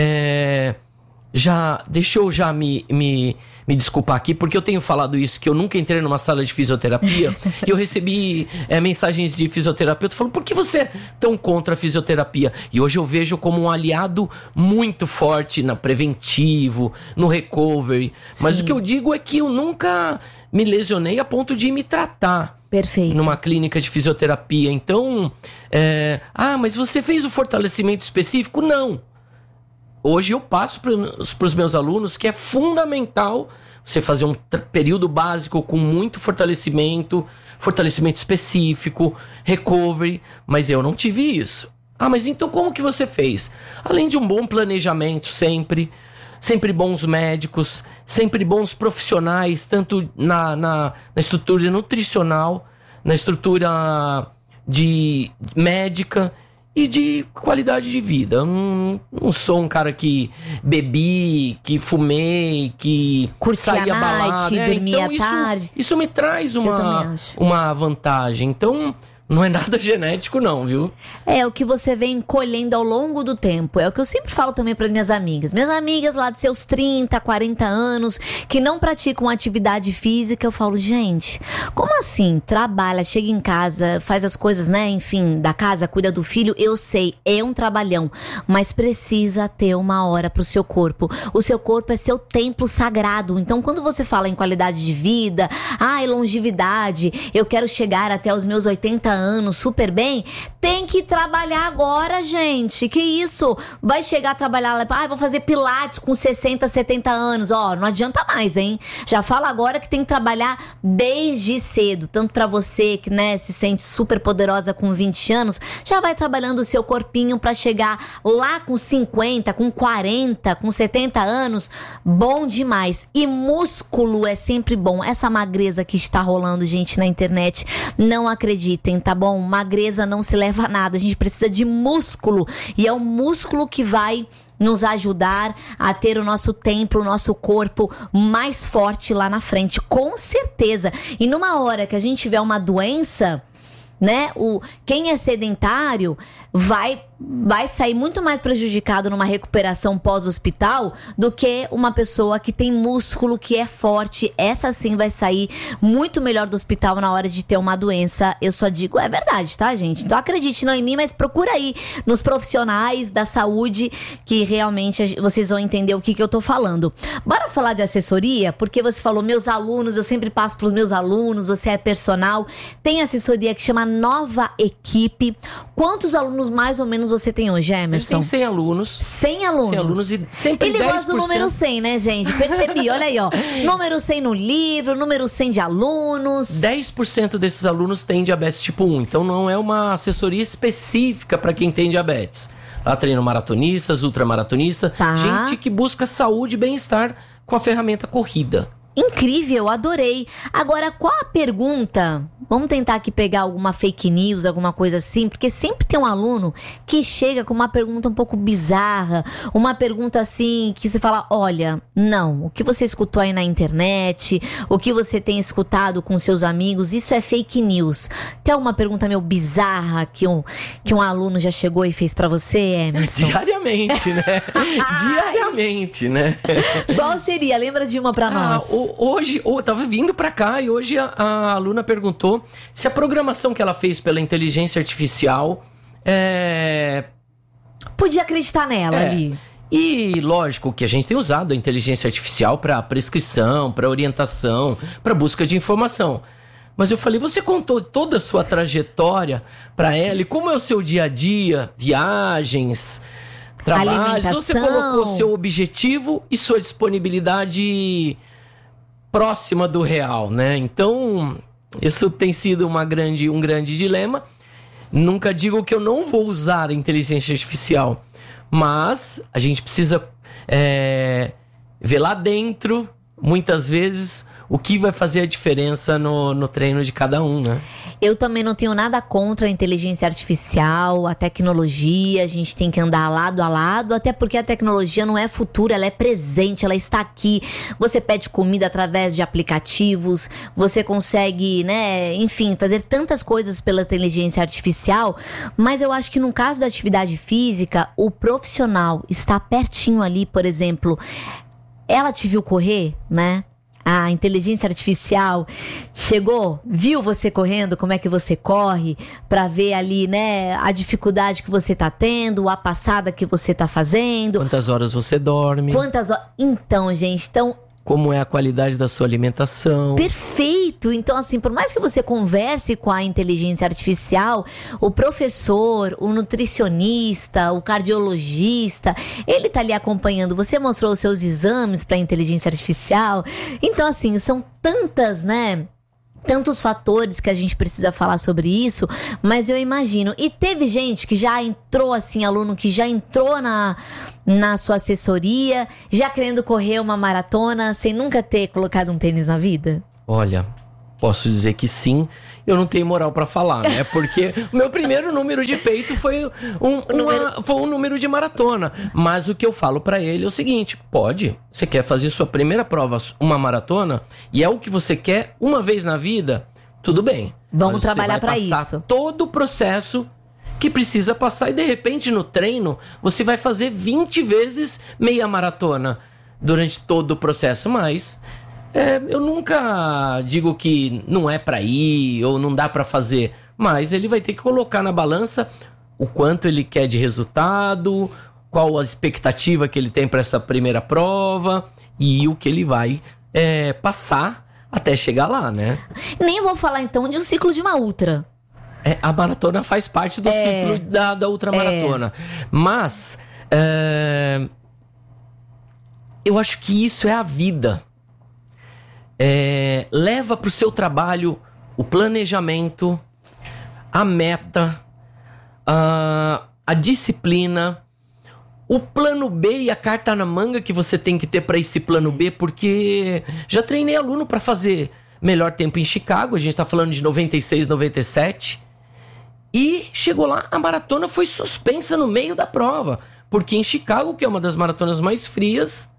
Deixa eu já me desculpar aqui, porque eu tenho falado isso, que eu nunca entrei numa sala de fisioterapia. E eu recebi mensagens de fisioterapeuta falando: por que você é tão contra a fisioterapia? E hoje eu vejo como um aliado muito forte no preventivo, no recovery. Mas o que eu digo é que eu nunca me lesionei a ponto de me tratar. Perfeito. Numa clínica de fisioterapia. Então, mas você fez o fortalecimento específico? Não. Hoje eu passo para os meus alunos que é fundamental você fazer um período básico com muito fortalecimento específico, recovery, mas eu não tive isso. Mas então como que você fez? Além de um bom planejamento sempre bons médicos, sempre bons profissionais, tanto na estrutura nutricional, na estrutura de médica e de qualidade de vida. Eu não sou um cara que bebi, que fumei, que saía balada. Dormia então tarde. Isso me traz uma vantagem. Então, não é nada genético não, viu? É o que você vem colhendo ao longo do tempo. É o que eu sempre falo também para as minhas amigas. Minhas amigas lá de seus 30, 40 anos, que não praticam atividade física, eu falo, gente, como assim? Trabalha, chega em casa, faz as coisas, né? Enfim, da casa, cuida do filho. Eu sei, é um trabalhão, mas precisa ter uma hora pro seu corpo. O seu corpo é seu templo sagrado. Então, quando você fala em qualidade de vida, longevidade, eu quero chegar até os meus 80 anos super bem, tem que trabalhar agora, gente. Que isso? Vai chegar a trabalhar, vou fazer pilates com 60, 70 anos. Não adianta mais, hein? Já fala agora que tem que trabalhar desde cedo. Tanto pra você que, né, se sente super poderosa com 20 anos, já vai trabalhando o seu corpinho pra chegar lá com 50, com 40, com 70 anos. Bom demais. E músculo é sempre bom. Essa magreza que está rolando, gente, na internet, não acreditem, tá bom? Magreza não se leva a nada. A gente precisa de músculo. E é o músculo que vai nos ajudar a ter o nosso templo, o nosso corpo mais forte lá na frente. Com certeza. E numa hora que a gente tiver uma doença, né? Quem é sedentário vai sair muito mais prejudicado numa recuperação pós-hospital do que uma pessoa que tem músculo, que é forte. Essa sim vai sair muito melhor do hospital na hora de ter uma doença. Eu só digo, é verdade, tá, gente? Então acredite não em mim, mas procura aí nos profissionais da saúde que realmente vocês vão entender o que eu tô falando. Bora falar de assessoria? Porque você falou, meus alunos, eu sempre passo pros meus alunos, você é personal. Tem assessoria que chama Nova Equipe. Quantos alunos mais ou menos você tem hoje, Emerson? Tem 100 alunos. 100 alunos? 100 alunos e sempre 10%. Ele gosta do número 100, né, gente? Percebi, olha aí, ó. Número 100 no livro, número 100 de alunos. 10% desses alunos têm diabetes tipo 1. Então não é uma assessoria específica para quem tem diabetes. Lá treino maratonistas, ultramaratonistas, gente que busca saúde e bem-estar com a ferramenta corrida. Incrível, adorei. Agora, qual a pergunta? Vamos tentar aqui pegar alguma fake news, alguma coisa assim, porque sempre tem um aluno que chega com uma pergunta um pouco bizarra, uma pergunta assim, que você fala, olha, não, o que você escutou aí na internet, o que você tem escutado com seus amigos, isso é fake news. Tem alguma pergunta meio bizarra que um aluno já chegou e fez pra você, Emerson? Diariamente, né? Diariamente, né? Qual seria? Lembra de uma pra nós? Hoje, eu tava vindo pra cá e hoje a aluna perguntou se a programação que ela fez pela inteligência artificial podia acreditar nela ali. E lógico que a gente tem usado a inteligência artificial para prescrição, para orientação, para busca de informação. Mas eu falei, você contou toda a sua trajetória para ela e como é o seu dia a dia, viagens, trabalhos, você colocou seu objetivo e sua disponibilidade próxima do real, né? Então, isso tem sido um grande dilema. Nunca digo que eu não vou usar a inteligência artificial, mas a gente precisa ver lá dentro, muitas vezes, o que vai fazer a diferença no treino de cada um, né? Eu também não tenho nada contra a inteligência artificial, a tecnologia, a gente tem que andar lado a lado, até porque a tecnologia não é futuro, ela é presente, ela está aqui. Você pede comida através de aplicativos, você consegue, né, enfim, fazer tantas coisas pela inteligência artificial, mas eu acho que no caso da atividade física, o profissional está pertinho ali, por exemplo, ela te viu correr, né? A inteligência artificial chegou, viu você correndo, como é que você corre, pra ver ali, né, a dificuldade que você tá tendo, a passada que você tá fazendo. Quantas horas você dorme. Então, gente, como é a qualidade da sua alimentação. Perfeito! Então, assim, por mais que você converse com a inteligência artificial, o professor, o nutricionista, o cardiologista, ele tá ali acompanhando. Você mostrou os seus exames para a inteligência artificial. Então, assim, são tantas, né? Tantos fatores que a gente precisa falar sobre isso, mas eu imagino. E teve gente que já entrou, assim, aluno que já entrou na sua assessoria, já querendo correr uma maratona, sem nunca ter colocado um tênis na vida? Olha, posso dizer que sim. Eu não tenho moral pra falar, né? Porque o meu primeiro número de peito foi um número de maratona. Mas o que eu falo pra ele é o seguinte: pode, você quer fazer sua primeira prova, uma maratona, e é o que você quer uma vez na vida, tudo bem. Vamos trabalhar pra isso. Você vai passar todo o processo que precisa passar, e de repente no treino você vai fazer 20 vezes meia maratona durante todo o processo, mas... eu nunca digo que não é pra ir ou não dá pra fazer, mas ele vai ter que colocar na balança o quanto ele quer de resultado, qual a expectativa que ele tem pra essa primeira prova e o que ele vai passar até chegar lá, né? Nem vou falar então de um ciclo de uma ultra. A maratona faz parte do ciclo da ultramaratona, mas eu acho que isso é a vida. Leva para o seu trabalho o planejamento, a meta, a disciplina, o plano B e a carta na manga que você tem que ter para esse plano B, porque já treinei aluno para fazer melhor tempo em Chicago, a gente está falando de 96, 97, e chegou lá, a maratona foi suspensa no meio da prova, porque em Chicago, que é uma das maratonas mais frias,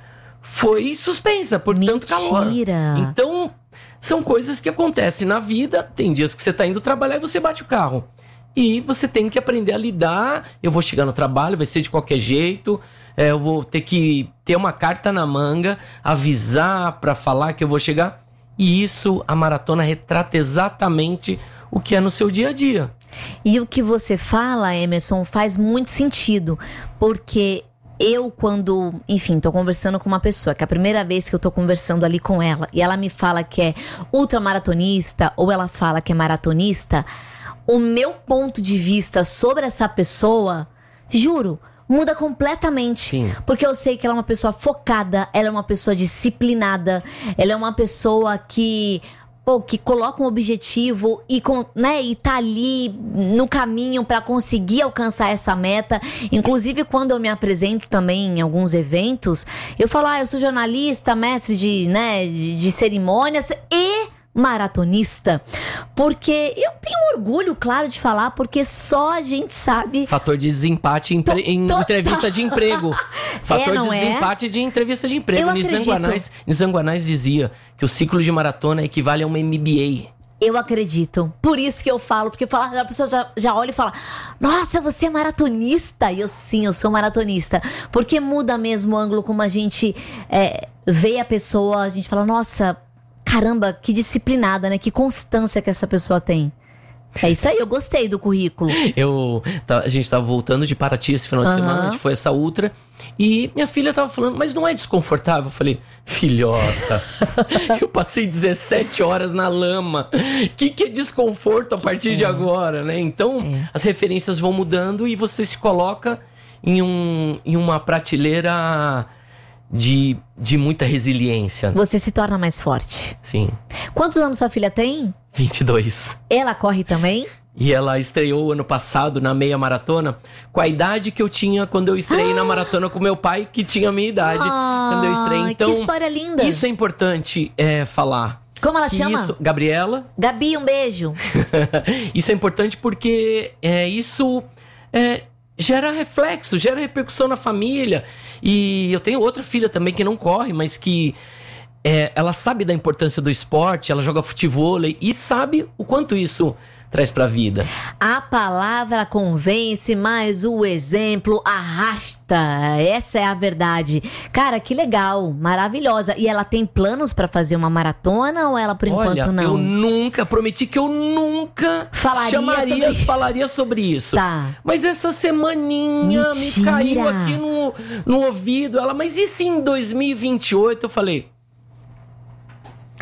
foi suspensa por tanto calor. Então, são coisas que acontecem na vida. Tem dias que você tá indo trabalhar e você bate o carro. E você tem que aprender a lidar. Eu vou chegar no trabalho, vai ser de qualquer jeito. Eu vou ter que ter uma carta na manga, avisar pra falar que eu vou chegar. E isso, a maratona retrata exatamente o que é no seu dia a dia. E o que você fala, Emerson, faz muito sentido. Porque... eu, quando, enfim, tô conversando com uma pessoa, que é a primeira vez que eu tô conversando ali com ela, e ela me fala que é ultramaratonista, ou ela fala que é maratonista, o meu ponto de vista sobre essa pessoa, juro, muda completamente. Sim. Porque eu sei que ela é uma pessoa focada, ela é uma pessoa disciplinada, ela é uma pessoa que coloca um objetivo e tá ali no caminho para conseguir alcançar essa meta. Inclusive, quando eu me apresento também em alguns eventos, eu falo, eu sou jornalista, mestre de cerimônias e maratonista. Porque eu tenho orgulho, claro, de falar, porque só a gente sabe... Fator de desempate em entrevista de emprego. Fator de desempate de entrevista de emprego. Nizanguanais dizia que o ciclo de maratona equivale a uma MBA. Eu acredito. Por isso que eu falo. Porque a pessoa já olha e fala, nossa, você é maratonista? E eu, sim, eu sou maratonista. Porque muda mesmo o ângulo como a gente vê a pessoa. A gente fala, nossa... caramba, que disciplinada, né? Que constância que essa pessoa tem. É isso aí, eu gostei do currículo. A gente tava voltando de Paraty esse final de semana, a gente foi essa ultra, e minha filha tava falando, mas não é desconfortável? Eu falei, filhota, eu passei 17 horas na lama. Que é desconforto a partir de agora, né? Então, as referências vão mudando e você se coloca em uma prateleira... De muita resiliência. Você se torna mais forte. Sim. Quantos anos sua filha tem? 22. Ela corre também? E ela estreou ano passado na meia maratona com a idade que eu tinha quando eu estreiei na maratona com meu pai, que tinha a minha idade quando eu estreiei. Então, que história linda. Isso é importante falar. Como ela chama? Gabriela. Gabi, um beijo. Isso é importante porque isso gera reflexo, gera repercussão na família. E eu tenho outra filha também que não corre, mas que ela sabe da importância do esporte, ela joga futevôlei e sabe o quanto isso traz pra vida. A palavra convence, mas o exemplo arrasta. Essa é a verdade. Cara, que legal, maravilhosa. E ela tem planos pra fazer uma maratona ou ela por enquanto não? Prometi que eu nunca falaria sobre isso. Tá. Mas essa semaninha me caiu aqui no ouvido. Ela, mas e se em 2028? Eu falei,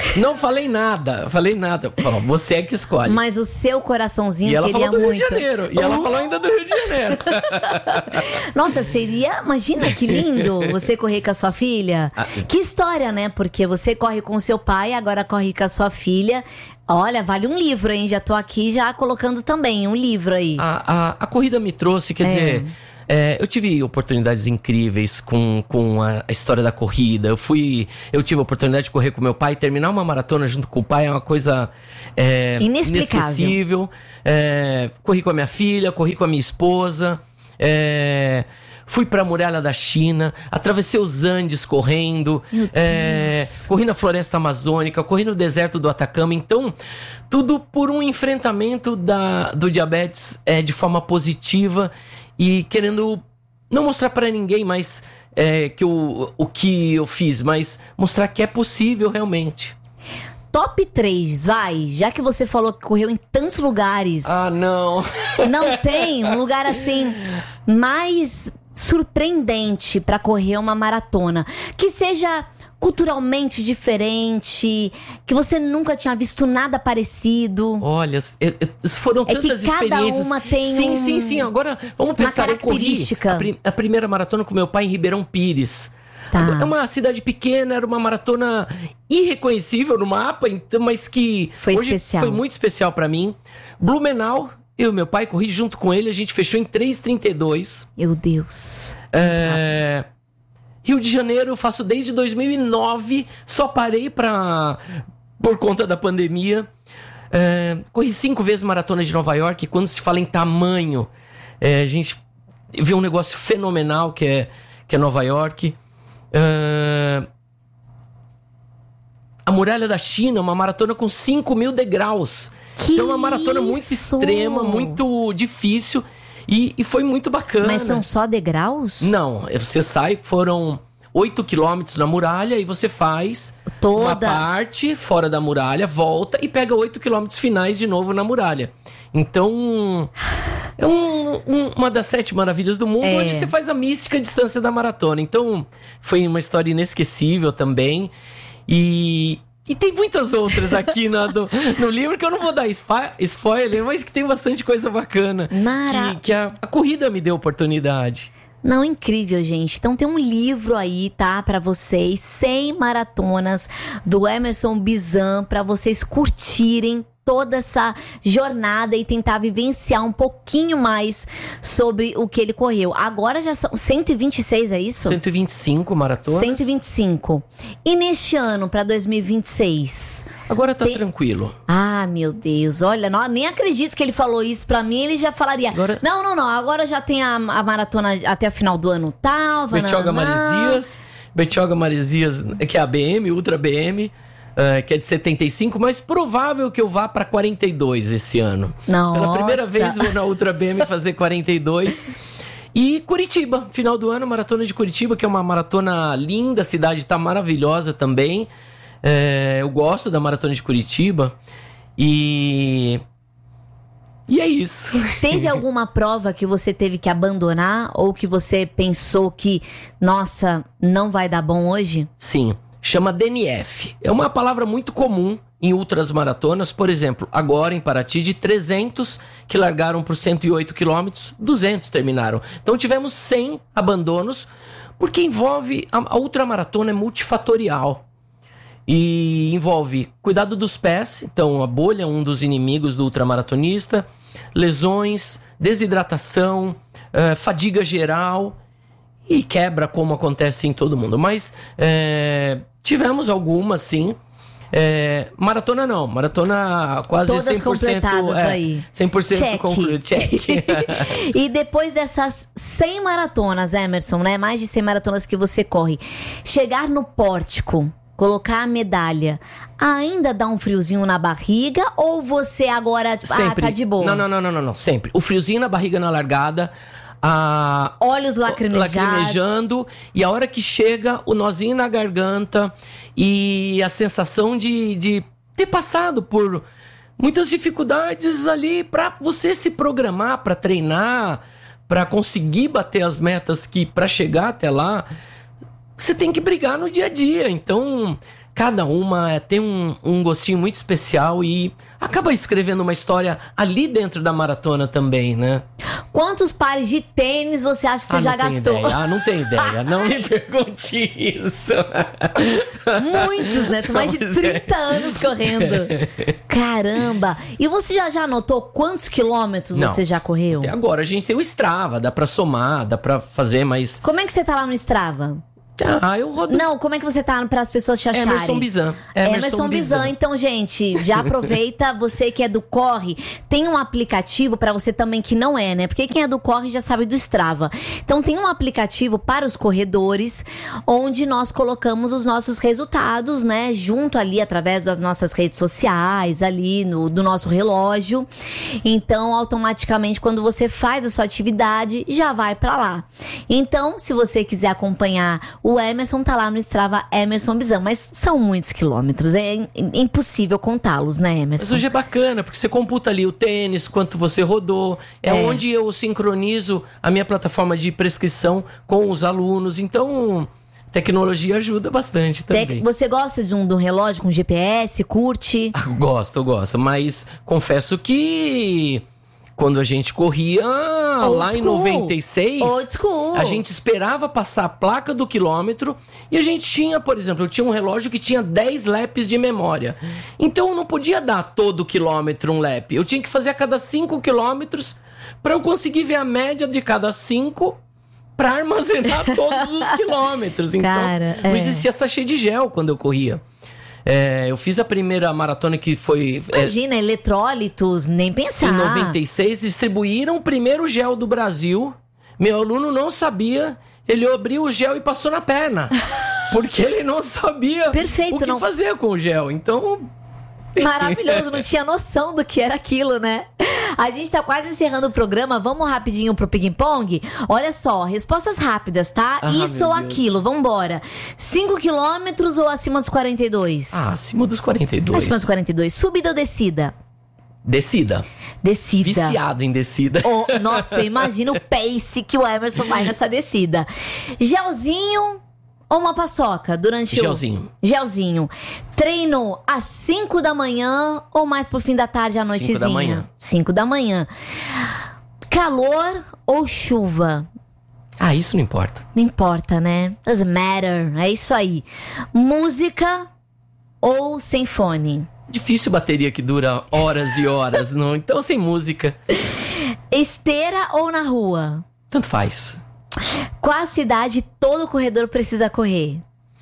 Não falei nada. Falou, você é que escolhe. Mas o seu coraçãozinho E ela queria falou do muito. Rio de Janeiro. E ela falou ainda do Rio de Janeiro. Nossa, imagina que lindo você correr com a sua filha. Que história, né? Porque você corre com o seu pai, agora corre com a sua filha. Olha, vale um livro, hein? Já tô aqui já colocando também um livro aí. A corrida me trouxe, quer dizer... eu tive oportunidades incríveis com a história da corrida. Eu tive a oportunidade de correr com meu pai. Terminar uma maratona junto com o pai é uma coisa inesquecível. Corri com a minha filha, corri com a minha esposa. Fui pra Muralha da China, atravessei os Andes correndo, corri na Floresta Amazônica, corri no deserto do Atacama. Então, tudo por um enfrentamento do diabetes de forma positiva. E querendo não mostrar pra ninguém mais o que eu fiz, mas mostrar que é possível realmente. Top 3, vai. Já que você falou que correu em tantos lugares. Ah, não. Não tem um lugar assim mais surpreendente pra correr uma maratona. Que seja culturalmente diferente, que você nunca tinha visto nada parecido. Olha, foram tantas que cada experiências. uma tem Sim. Agora, vamos pensar, eu corri a primeira maratona com meu pai em Ribeirão Pires. Tá. É uma cidade pequena, era uma maratona irreconhecível no mapa, então, mas que foi hoje especial. Foi muito especial pra mim. Blumenau, eu e meu pai corri junto com ele, a gente fechou em 3:32. Meu Deus. Rio de Janeiro eu faço desde 2009, só parei por conta da pandemia. Corri 5 vezes maratona de Nova York, e quando se fala em tamanho, a gente vê um negócio fenomenal que é Nova York. A Muralha da China, uma maratona com 5.000 degraus. Então é uma maratona muito extrema, muito difícil. E foi muito bacana. Mas são só degraus? Não, você sai, foram 8 quilômetros na muralha e você faz uma parte fora da muralha, volta e pega 8 quilômetros finais de novo na muralha. Então, é uma das 7 maravilhas do mundo, onde você faz a mística distância da maratona. Então, foi uma história inesquecível também. E tem muitas outras aqui no livro que eu não vou dar spoiler, mas que tem bastante coisa bacana. Que a corrida me deu oportunidade. Não, incrível, gente. Então tem um livro aí, tá? Pra vocês, 100 maratonas do Emerson Bizan, pra vocês curtirem toda essa jornada e tentar vivenciar um pouquinho mais sobre o que ele correu. Agora já são 126, é isso? 125 maratonas. 125. E neste ano, pra 2026? Agora tá tranquilo. Ah, meu Deus. Olha, nem acredito que ele falou isso pra mim. Ele já falaria, não. Agora já tem a maratona até o final do ano tal. Betioga Maresias, que é a BM, Ultra BM. Que é de 75, mas provável que eu vá para 42 esse ano. Nossa. Pela primeira vez vou na Ultra BM fazer 42. E Curitiba, final do ano, maratona de Curitiba, que é uma maratona linda, a cidade tá maravilhosa também. Eu gosto da maratona de Curitiba. E é isso. Teve alguma prova que você teve que abandonar ou que você pensou que, nossa, não vai dar bom hoje? Sim. Chama DNF. É uma palavra muito comum em ultras maratonas. Por exemplo, agora em Paraty, de 300 que largaram por 108 quilômetros, 200 terminaram. Então tivemos 100 abandonos, porque envolve... A ultramaratona é multifatorial. E envolve cuidado dos pés. Então a bolha é um dos inimigos do ultramaratonista. Lesões, desidratação, fadiga geral... E quebra, como acontece em todo mundo. Mas tivemos algumas, sim. Maratona não. Maratona quase todas 100%. Completadas aí. 100% concluído. Check. E depois dessas 100 maratonas, Emerson, né? Mais de 100 maratonas que você corre. Chegar no pórtico, colocar a medalha, ainda dá um friozinho na barriga? Ou você agora tá de boa? Não. Sempre. O friozinho na barriga na largada... olhos lacrimejando, e a hora que chega o nozinho na garganta e a sensação de ter passado por muitas dificuldades ali pra você se programar, pra treinar, pra conseguir bater as metas que pra chegar até lá você tem que brigar no dia a dia. Então cada uma tem um gostinho muito especial e acaba escrevendo uma história ali dentro da maratona também, né? Quantos pares de tênis você acha que você já gastou? Não tenho ideia. Não me pergunte isso. Muitos, né? São mais de 30 anos correndo. Caramba! E você já anotou quantos quilômetros você já correu? Até agora a gente tem o Strava, dá pra somar, dá pra fazer, mas... Como é que você tá lá no Strava? Eu rodo. Não, como é que você tá para as pessoas te acharem? Emerson Bizan. Emerson Bizan. Então, gente, já aproveita, você que é do Corre, tem um aplicativo para você também que não é, né? Porque quem é do Corre já sabe do Strava. Então, tem um aplicativo para os corredores, onde nós colocamos os nossos resultados, né? Junto ali, através das nossas redes sociais, ali do nosso relógio. Então, automaticamente, quando você faz a sua atividade, já vai para lá. Então, se você quiser acompanhar, o Emerson tá lá no Strava, Emerson Bizan, mas são muitos quilômetros, é impossível contá-los, né, Emerson? Mas hoje é bacana, porque você computa ali o tênis, quanto você rodou, onde eu sincronizo a minha plataforma de prescrição com os alunos, então tecnologia ajuda bastante também. Você gosta de um relógio com GPS, curte? Eu gosto, mas confesso que... Quando a gente corria lá em 96, a gente esperava passar a placa do quilômetro e a gente tinha, por exemplo, eu tinha um relógio que tinha 10 laps de memória. Então eu não podia dar todo quilômetro um lap. Eu tinha que fazer a cada 5 quilômetros para eu conseguir ver a média de cada 5 para armazenar todos os quilômetros. Então não existia sachê de gel quando eu corria. Eu fiz a primeira maratona que foi... Imagina, eletrólitos, nem pensar. Em 96, distribuíram o primeiro gel do Brasil. Meu aluno não sabia, ele abriu o gel e passou na perna. Porque ele não sabia o que fazer com o gel. Então... Maravilhoso, não tinha noção do que era aquilo, né? A gente tá quase encerrando o programa, vamos rapidinho pro ping-pong? Olha só, respostas rápidas, tá? Isso ou aquilo, vambora. 5 quilômetros ou acima dos 42? Acima dos 42. Acima dos 42. Subida ou descida? Descida. Viciado em descida. Nossa, eu imagino o pace que o Emerson vai nessa descida. Gelzinho ou uma paçoca durante Gelzinho. Treino às 5 da manhã ou mais pro fim da tarde à noitezinha? 5 da manhã. 5 da manhã. Calor ou chuva? Isso não importa. Não importa, né? Doesn't matter. É isso aí. Música ou sem fone? Difícil bateria que dura horas e horas, não? Então sem música. Esteira ou na rua? Tanto faz. Qual a cidade todo corredor precisa correr?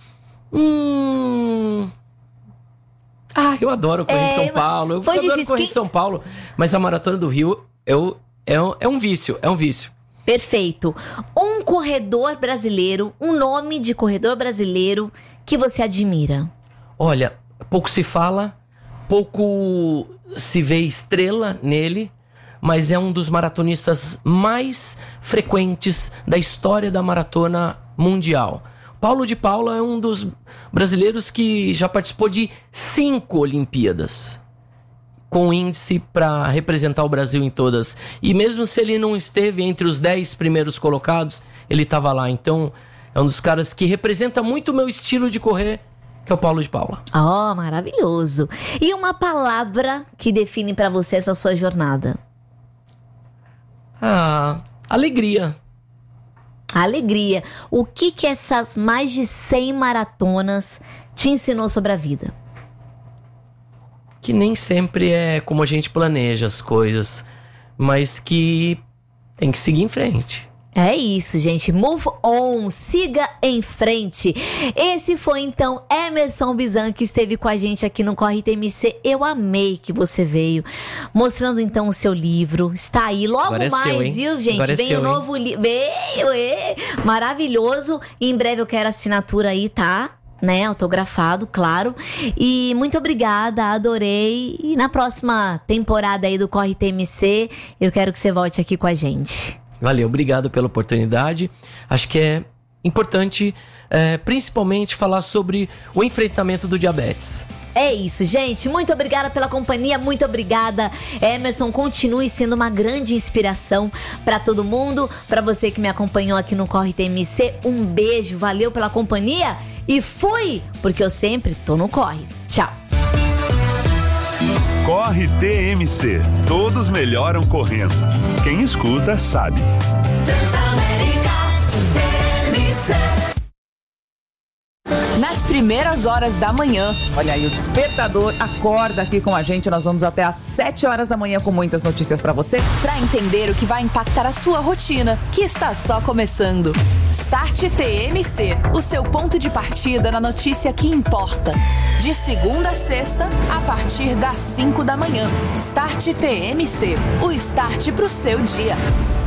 Eu adoro correr em São Paulo. Eu adoro correr em São Paulo. Mas a Maratona do Rio é um vício. Perfeito. Um corredor brasileiro, um nome de corredor brasileiro que você admira? Olha, pouco se fala, pouco se vê estrela nele, mas é um dos maratonistas mais frequentes da história da maratona mundial. Paulo de Paula é um dos brasileiros que já participou de 5 Olimpíadas, com índice para representar o Brasil em todas. E mesmo se ele não esteve entre os 10 primeiros colocados, ele estava lá. Então, é um dos caras que representa muito o meu estilo de correr, que é o Paulo de Paula. Maravilhoso. E uma palavra que define para você essa sua jornada? Alegria. Alegria. O que essas mais de 100 maratonas te ensinou sobre a vida? Que nem sempre é como a gente planeja as coisas, mas que tem que seguir em frente. É isso, gente. Move on, siga em frente. Esse foi, então, Emerson Bizan, que esteve com a gente aqui no Corre TMC. Eu amei que você veio, mostrando, então, o seu livro. Está aí, logo mais, viu, gente? Vem o novo livro. Veio, maravilhoso. E em breve eu quero assinatura aí, tá? Né, autografado, claro. E muito obrigada, adorei. E na próxima temporada aí do Corre TMC, eu quero que você volte aqui com a gente. Valeu, obrigado pela oportunidade. Acho que é importante, principalmente, falar sobre o enfrentamento do diabetes. É isso, gente. Muito obrigada pela companhia, muito obrigada, Emerson. Continue sendo uma grande inspiração para todo mundo. Para você que me acompanhou aqui no Corre TMC, um beijo, valeu pela companhia E fui, porque eu sempre tô no corre. Tchau. Corre TMC. Todos melhoram correndo. Quem escuta, sabe. Transamérica TMC. Nas primeiras horas da manhã. Olha aí, o despertador acorda aqui com a gente. Nós vamos até às 7 horas da manhã com muitas notícias pra você. Pra entender o que vai impactar a sua rotina, que está só começando. Start TMC, o seu ponto de partida na notícia que importa. De segunda a sexta, a partir das 5 da manhã. Start TMC, o start pro seu dia.